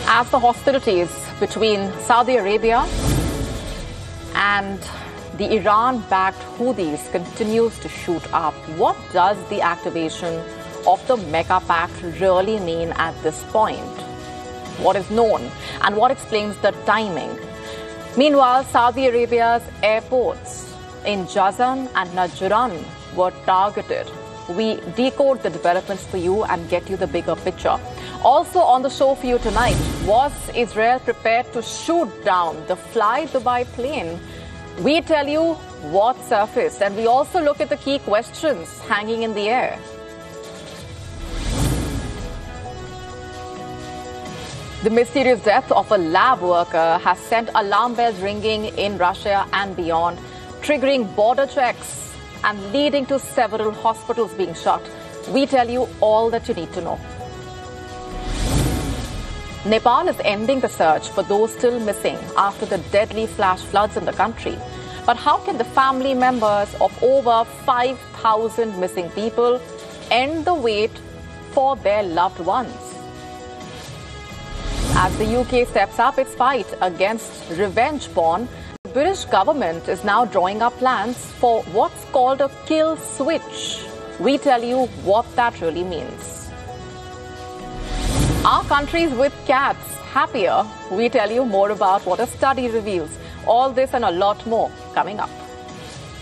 As the hostilities between Saudi Arabia and the Iran-backed Houthis continues to shoot up, what does the activation of the mega pact really mean at this point? What is known and what explains the timing? Meanwhile, Saudi Arabia's airports in Jazan and Najran were targeted. We decode the developments for you and get you the bigger picture. Also on the show for you tonight, was Israel prepared to shoot down the Fly Dubai plane? We tell you what surfaced, and we also look at the key questions hanging in the air. The mysterious death of a lab worker has sent alarm bells ringing in Russia and beyond, triggering border checks and leading to several hospitals being shut. We tell you all that you need to know. Nepal is ending the search for those still missing after the deadly flash floods in the country. But how can the family members of over 5,000 missing people end the wait for their loved ones? As the UK steps up its fight against revenge porn, the British government is now drawing up plans for what's called a kill switch. We tell you what that really means. Are countries with cats happier? We tell you more about what a study reveals. All this and a lot more coming up.